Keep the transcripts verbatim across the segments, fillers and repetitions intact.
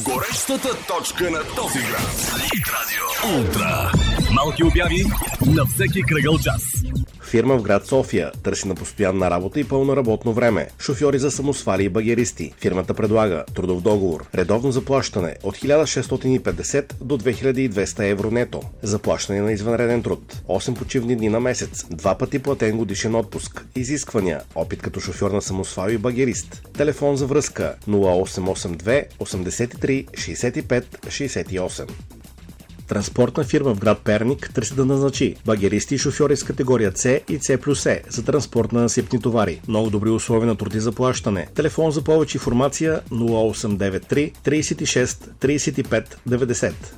Горещата точка на този град. Лит Радио Ултра. Малки обяви на всеки кръгъл час. Фирма в град София търси на постоянна работа и пълно работно време. Шофьори за самосвали и багеристи. Фирмата предлага трудов договор. Редовно заплащане от хиляда шестстотин и петдесет до две хиляди и двеста евро нето. Заплащане на извънреден труд. осем почивни дни на месец. Два пъти платен годишен отпуск. Изисквания. Опит като шофьор на самосвал и багерист. Телефон за връзка нула осем осем две осемдесет и три шейсет и пет шейсет и осем. Транспортна фирма в град Перник търси да назначи багеристи и шофьори с категория С и С плюс Е за транспорт на насипни товари. Много добри условия на труд и заплащане. Телефон за повече информация нула осем девет три трийсет и шест трийсет и пет деветдесет.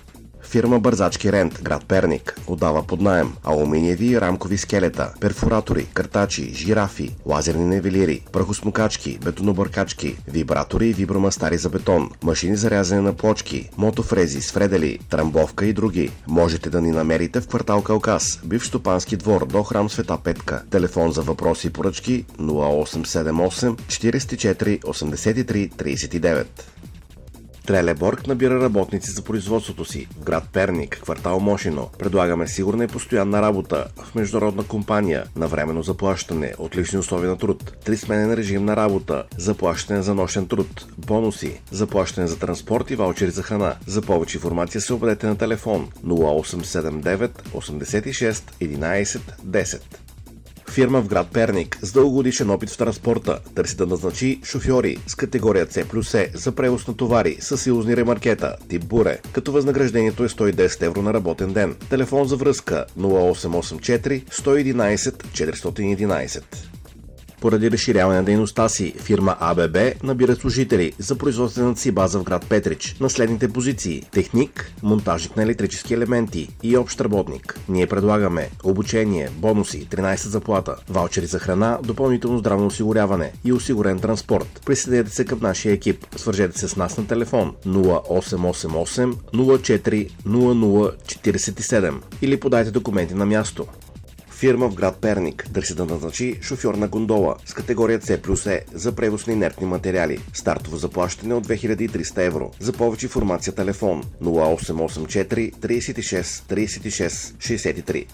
Фирма Бързачки Рент, град Перник, отдава под наем алуминиеви и рамкови скелета, перфоратори, картачи, жирафи, лазерни нивелири, прахосмукачки, бетонобъркачки, вибратори и вибромастари за бетон, машини за рязане на плочки, мотофрези, сфредели, трамбовка и други. Можете да ни намерите в квартал Кавказ, бивш стопански двор до храм Света Петка. Телефон за въпроси и поръчки нула осем седем осем четирийсет и четири осемдесет и три трийсет и девет. Трелеборг набира работници за производството си в град Перник, квартал Мошино. Предлагаме сигурна и постоянна работа в международна компания на временно заплащане, отлични условия на труд, трисменен режим на работа, заплащане за нощен труд, бонуси, заплащане за транспорт и ваучери за храна. За повече информация се обадете на телефон нула осем седем девет осемдесет и шест единайсет десет. Фирма в град Перник с дългогодишен опит в транспорта търси да назначи шофьори с категория С плюс Е за превоз на товари с съюзни ремаркета тип буре, като възнаграждението е сто и десет евро на работен ден. Телефон за връзка нула осем осем четири сто и единайсет четиристотин и единайсет. Поради разширяване на дейността си, фирма А Б Б набира служители за производствената си база в град Петрич на следните позиции: техник, монтажник на електрически елементи и общ работник. Ние предлагаме обучение, бонуси, тринайсет заплата, ваучери за храна, допълнително здравно осигуряване и осигурен транспорт. Присъединете се към нашия екип. Свържете се с нас на телефон нула осем осем осем нула четири нула нула четирийсет и седем или подайте документи на място. Фирма в град Перник търси да назначи шофьор на гондола с категория С плюс Е за превоз на инертни материали. Стартово заплащане от две хиляди и триста евро. За повече информация телефон нула осем осем четири трийсет и шест трийсет и шест шейсет и три.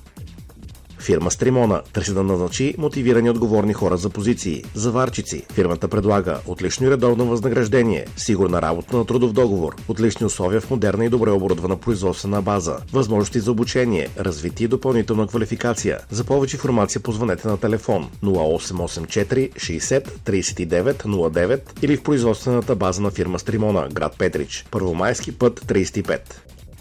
Фирма Стримона търси да назначи мотивирани отговорни хора за позиции. Заварчици. Фирмата предлага отлично и редовно възнаграждение, сигурна работа на трудов договор, отлични условия в модерна и добре оборудвана производствена база, възможности за обучение, развитие и допълнителна квалификация. За повече информация позвънете на телефон нула осем осем четири шейсет трийсет и девет нула девет или в производствената база на фирма Стримона, град Петрич, Първомайски път трийсет и пет.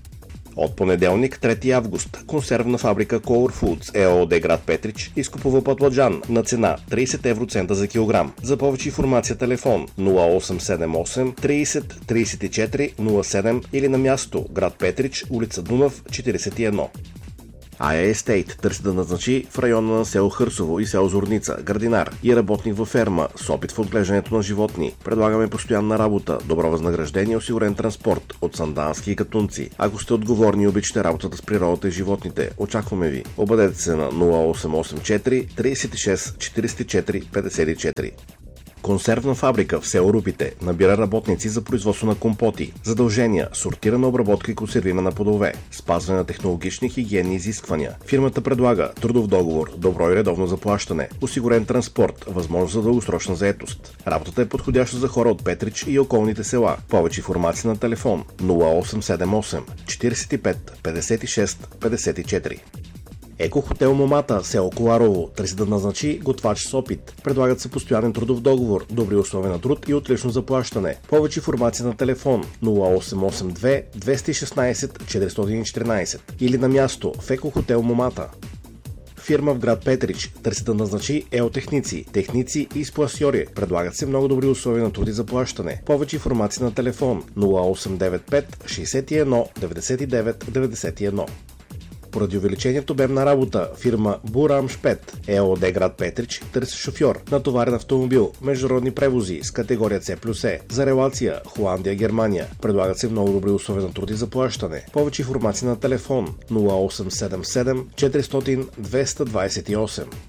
От понеделник, трети август, консервна фабрика Color Foods ЕООД град Петрич изкупува бакладжан на цена трийсет евроцента за килограм. За повече информация телефон нула осем седем осем трийсет трийсет и четири нула седем или на място град Петрич, улица Дунав, четирийсет и едно. Ая Естейт търси да назначи в района на село Хърсово и село Зорница градинар и работник във ферма с опит в отглеждането на животни. Предлагаме постоянна работа, добро възнаграждение и осигурен транспорт от Сандански и Катунци. Ако сте отговорни и обичате работата с природата и животните, очакваме ви. Обадете се на нула осем осем четири трийсет и шест четирийсет и четири петдесет и четири. Консервна фабрика в село Рупите набира работници за производство на компоти. Задължения: сортирана обработка и консервиране на плодове, спазване на технологични хигиенни изисквания. Фирмата предлага трудов договор, добро и редовно заплащане, осигурен транспорт, възможност за дългосрочна заетост. Работата е подходяща за хора от Петрич и околните села. Повече информация на телефон нула осем седем осем четирийсет и пет петдесет и шест петдесет и четири. Еко хотел Момата, село Коларово, търси да назначи готвач с опит. Предлагат се постоянен трудов договор, добри условия на труд и отлично заплащане. Повече информация на телефон нула осем осем две двеста и шестнайсет четиристотин и четиринайсет или на място в Еко хотел Момата. Фирма в град Петрич търси да назначи еотехници, техници и спласьори. Предлагат се много добри условия на труд и заплащане. Повече информация на телефон нула осем девет пет шейсет и едно деветдесет и девет деветдесет и едно. Поради увеличението обем на работа, фирма Бурамшпет ЕООД град Петрич търси шофьор на товарен автомобил, международни превози с категория С плюс Е за релация Холандия, Германия. Предлагат се много добри условия на труд и заплащане. Повече информация на телефон нула осем седем седем четиристотин двеста двайсет и осем.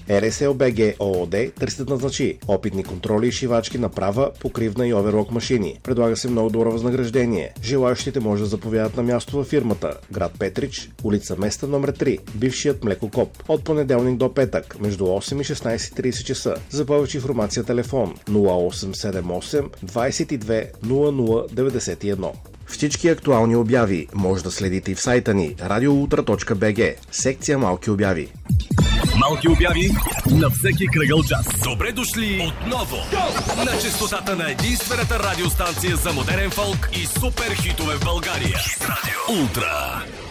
Р С Л Б Г ООД търсят назначи опитни контроли и шивачки на права, покривна и оверлок машини. Предлага се много добро възнаграждение. Желаещите може да заповядат на място във фирмата, град Петрич, улица Места номер три, бившият млекокоп, от понеделник до петък, между осем и шестнайсет и трийсет часа. За повече информация телефон нула осем седем осем двайсет и две нула нула деветдесет и едно. Всички актуални обяви може да следите и в сайта ни радиоутра точка бг, секция Малки обяви. Малки обяви на всеки кръгъл час. Добре дошли отново на честотата на единствената радиостанция за модерен фолк и супер хитове в България. Хит радио Ултра.